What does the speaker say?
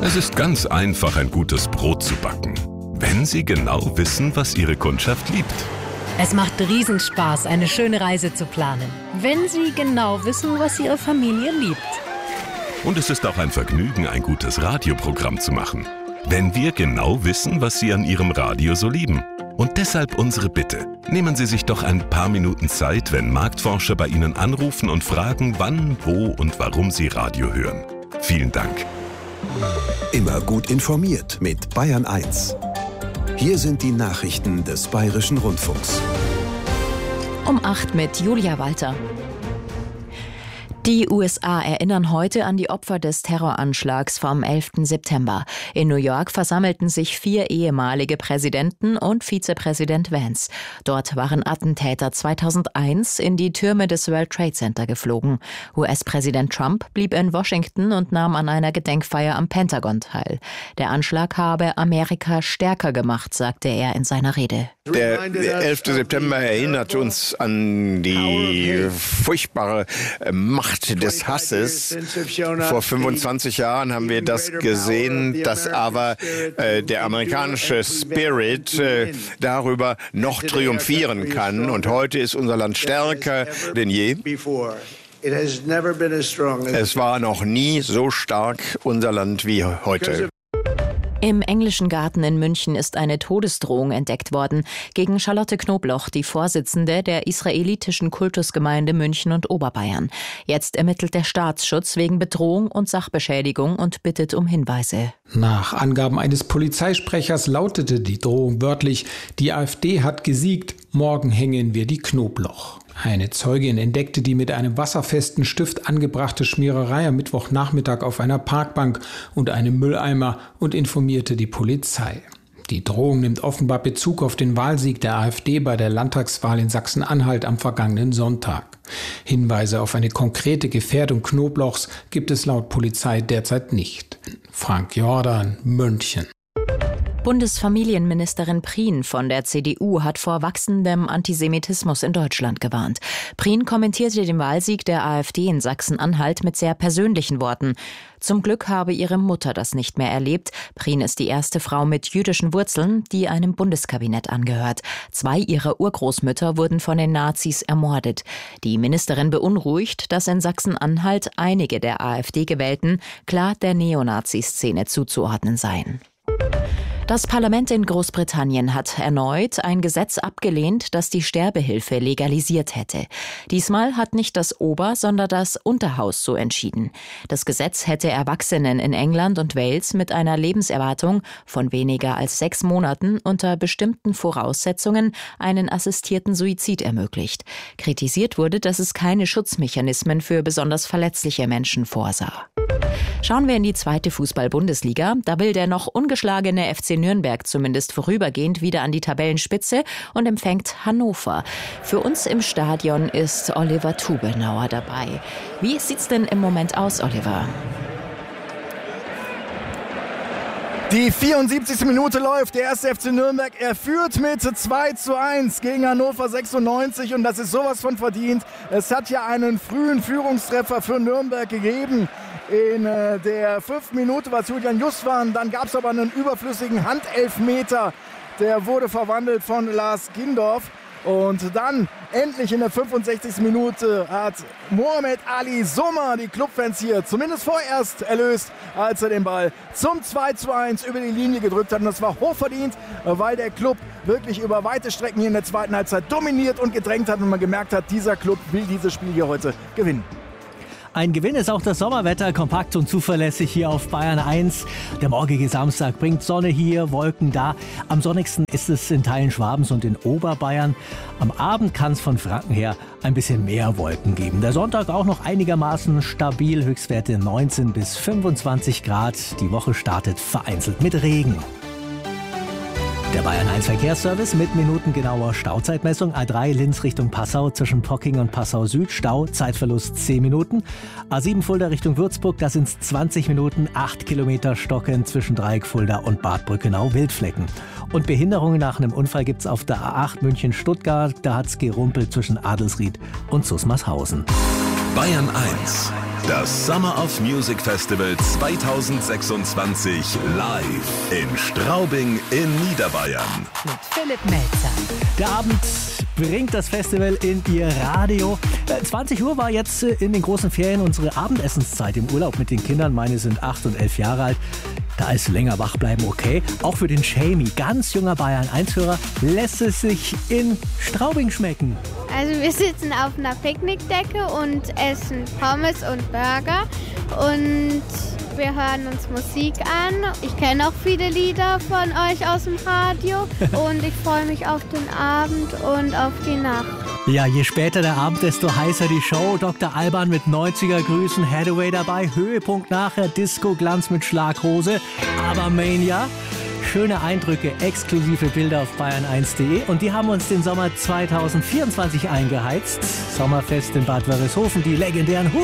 Es ist ganz einfach, ein gutes Brot zu backen, wenn Sie genau wissen, was Ihre Kundschaft liebt. Es macht Riesenspaß, eine schöne Reise zu planen, wenn Sie genau wissen, was Ihre Familie liebt. Und es ist auch ein Vergnügen, ein gutes Radioprogramm zu machen, wenn wir genau wissen, was Sie an Ihrem Radio so lieben. Und deshalb unsere Bitte. Nehmen Sie sich doch ein paar Minuten Zeit, wenn Marktforscher bei Ihnen anrufen und fragen, wann, wo und warum Sie Radio hören. Vielen Dank. Immer gut informiert mit Bayern 1. Hier sind die Nachrichten des Bayerischen Rundfunks. Um 8 mit Julia Walter. Die USA erinnern heute an die Opfer des Terroranschlags vom 11. September. In New York versammelten sich 4 ehemalige Präsidenten und Vizepräsident Vance. Dort waren Attentäter 2001 in die Türme des World Trade Center geflogen. US-Präsident Trump blieb in Washington und nahm an einer Gedenkfeier am Pentagon teil. Der Anschlag habe Amerika stärker gemacht, sagte er in seiner Rede. Der 11. September erinnert uns an die furchtbare Macht des Hasses. Vor 25 Jahren haben wir das gesehen, dass aber der amerikanische Spirit darüber noch triumphieren kann. Und heute ist unser Land stärker denn je. Es war noch nie so stark unser Land wie heute. Im Englischen Garten in München ist eine Todesdrohung entdeckt worden gegen Charlotte Knobloch, die Vorsitzende der israelitischen Kultusgemeinde München und Oberbayern. Jetzt ermittelt der Staatsschutz wegen Bedrohung und Sachbeschädigung und bittet um Hinweise. Nach Angaben eines Polizeisprechers lautete die Drohung wörtlich: Die AfD hat gesiegt, morgen hängen wir die Knobloch. Eine Zeugin entdeckte die mit einem wasserfesten Stift angebrachte Schmiererei am Mittwochnachmittag auf einer Parkbank und einem Mülleimer und informierte die Polizei. Die Drohung nimmt offenbar Bezug auf den Wahlsieg der AfD bei der Landtagswahl in Sachsen-Anhalt am vergangenen Sonntag. Hinweise auf eine konkrete Gefährdung Knoblochs gibt es laut Polizei derzeit nicht. Frank Jordan, München. Bundesfamilienministerin Prien von der CDU hat vor wachsendem Antisemitismus in Deutschland gewarnt. Prien kommentierte den Wahlsieg der AfD in Sachsen-Anhalt mit sehr persönlichen Worten. Zum Glück habe ihre Mutter das nicht mehr erlebt. Prien ist die erste Frau mit jüdischen Wurzeln, die einem Bundeskabinett angehört. 2 ihrer Urgroßmütter wurden von den Nazis ermordet. Die Ministerin beunruhigt, dass in Sachsen-Anhalt einige der AfD-Gewählten klar der Neonazi-Szene zuzuordnen seien. Das Parlament in Großbritannien hat erneut ein Gesetz abgelehnt, das die Sterbehilfe legalisiert hätte. Diesmal hat nicht das Ober-, sondern das Unterhaus so entschieden. Das Gesetz hätte Erwachsenen in England und Wales mit einer Lebenserwartung von weniger als 6 Monaten unter bestimmten Voraussetzungen einen assistierten Suizid ermöglicht. Kritisiert wurde, dass es keine Schutzmechanismen für besonders verletzliche Menschen vorsah. Schauen wir in die 2. Fußball-Bundesliga. Da will der noch ungeschlagene FC Nürnberg zumindest vorübergehend wieder an die Tabellenspitze und empfängt Hannover. Für uns im Stadion ist Oliver Tubelnauer dabei. Wie sieht's denn im Moment aus, Oliver? Die 74. Minute läuft. Der 1. FC Nürnberg, er führt mit 2:1 gegen Hannover 96 und das ist sowas von verdient. Es hat ja einen frühen Führungstreffer für Nürnberg gegeben. In der 5. Minute war es Julian Justwan, dann gab es aber einen überflüssigen Handelfmeter. Der wurde verwandelt von Lars Gindorf. Und dann endlich in der 65. Minute hat Mohamed Ali Sommer die Clubfans hier zumindest vorerst erlöst, als er den Ball zum 2:1 über die Linie gedrückt hat. Und das war hochverdient, weil der Club wirklich über weite Strecken hier in der zweiten Halbzeit dominiert und gedrängt hat und man gemerkt hat, dieser Club will dieses Spiel hier heute gewinnen. Ein Gewinn ist auch das Sommerwetter, kompakt und zuverlässig hier auf Bayern 1. Der morgige Samstag bringt Sonne hier, Wolken da. Am sonnigsten ist es in Teilen Schwabens und in Oberbayern. Am Abend kann es von Franken her ein bisschen mehr Wolken geben. Der Sonntag auch noch einigermaßen stabil, Höchstwerte 19 bis 25 Grad. Die Woche startet vereinzelt mit Regen. Der Bayern 1 Verkehrsservice mit minutengenauer Stauzeitmessung. A3 Linz Richtung Passau zwischen Pocking und Passau Süd. Stau, Zeitverlust 10 Minuten. A7 Fulda Richtung Würzburg, da sind es 20 Minuten. 8 Kilometer Stocken zwischen Dreieck Fulda und Bad Brückenau Wildflecken. Und Behinderungen nach einem Unfall gibt es auf der A8 München-Stuttgart. Da hat es gerumpelt zwischen Adelsried und Susmarshausen. Bayern 1 Das Summer of Music Festival 2026 live in Straubing in Niederbayern. Mit Philipp Melzer. Der Abend bringt das Festival in Ihr Radio. 20 Uhr war jetzt in den großen Ferien unsere Abendessenszeit im Urlaub mit den Kindern. Meine sind 8 und 11 Jahre alt. Da ist länger wach bleiben okay. Auch für den Jamie, ganz junger Bayern-1-Hörer, lässt es sich in Straubing schmecken. Also wir sitzen auf einer Picknickdecke und essen Pommes und Burger und wir hören uns Musik an. Ich kenne auch viele Lieder von euch aus dem Radio und ich freue mich auf den Abend und auf die Nacht. Ja, je später der Abend, desto heißer die Show. Dr. Alban mit 90er Grüßen, Hathaway dabei, Höhepunkt nachher, Disco-Glanz mit Schlaghose, aber Mania. Schöne Eindrücke, exklusive Bilder auf bayern1.de und die haben uns den Sommer 2024 eingeheizt. Sommerfest in Bad Wörishofen, die legendären